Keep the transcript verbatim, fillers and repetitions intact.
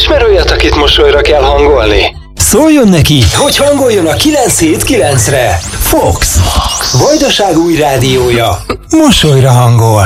Ismer olyat, akit mosolyra kell hangolni? Szóljon neki, hogy hangoljon a kilenc hét kilencre. Fox. Fox. Vajdaság új rádiója. Mosolyra hangol.